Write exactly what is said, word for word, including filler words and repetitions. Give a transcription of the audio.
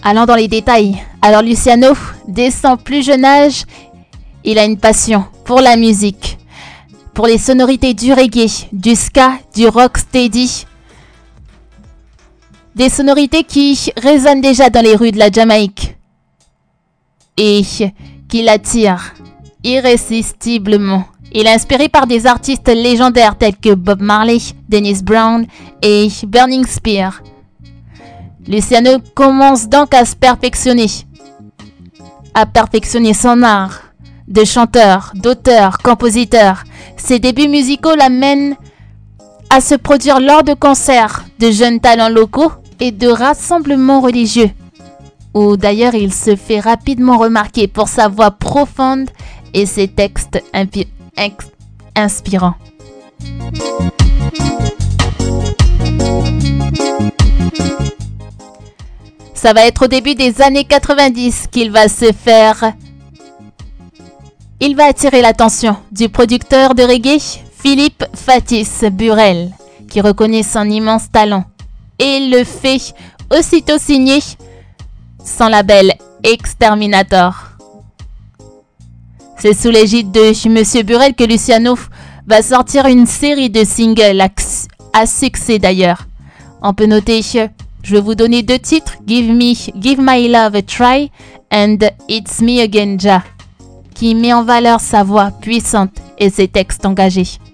Allons dans les détails. Alors Luciano, dès son plus jeune âge, il a une passion pour la musique, pour les sonorités du reggae, du ska, du rocksteady. Des sonorités qui résonnent déjà dans les rues de la Jamaïque et qui l'attirent irrésistiblement. Il est inspiré par des artistes légendaires tels que Bob Marley, Dennis Brown et Burning Spear. Luciano commence donc à se perfectionner, à perfectionner son art de chanteur, d'auteur, compositeur. Ses débuts musicaux l'amènent à se produire lors de concerts de jeunes talents locaux et de rassemblements religieux, où d'ailleurs il se fait rapidement remarquer pour sa voix profonde et ses textes impi- ex- inspirants. Ça va être au début des années quatre-vingt-dix qu'il va se faire... Il va attirer l'attention du producteur de reggae, Philippe Fatis Burrell, qui reconnaît son immense talent et le fait aussitôt signer son label Exterminator. C'est sous l'égide de Monsieur Burrell que Luciano va sortir une série de singles à, à succès d'ailleurs. On peut noter, je vais vous donner deux titres, Give Me, Give My Love a Try and It's Me Again Ja, qui met en valeur sa voix puissante et ses textes engagés.